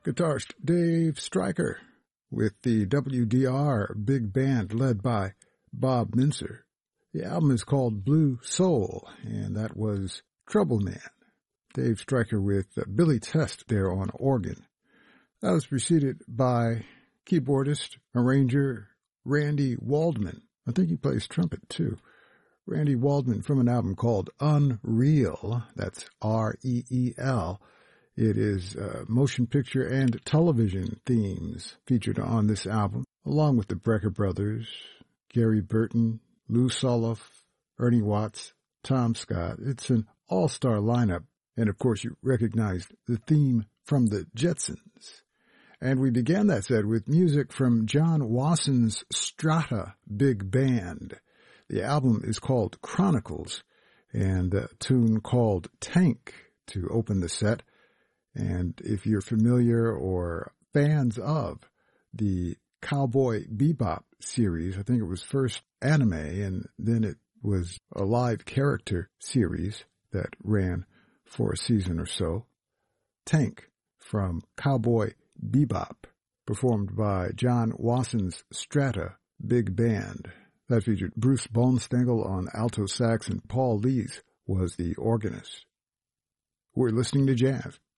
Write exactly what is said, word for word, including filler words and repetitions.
Guitarist Dave Stryker with the W D R Big Band led by Bob Mincer. The album is called Blue Soul, and that was Trouble Man. Dave Stryker with uh, Billy Test there on organ. That was preceded by keyboardist, arranger Randy Waldman. I think he plays trumpet too. Randy Waldman from an album called Unreal. That's R E E L. It is uh, motion picture and television themes featured on this album, along with the Brecker Brothers, Gary Burton, Lou Soloff, Ernie Watts, Tom Scott. It's an all-star lineup. And, of course, you recognized the theme from the Jetsons. And we began that set with music from John Wasson's Strata Big Band. The album is called Chronicles, and a tune called Tank to open the set. And if you're familiar or fans of the Cowboy Bebop series, I think it was first anime, and then it was a live character series that ran for a season or so. Tank from Cowboy Bebop, performed by John Wasson's Strata Big Band. That featured Bruce Bonestengel on alto sax, and Paul Lees was the organist. We're listening to jazz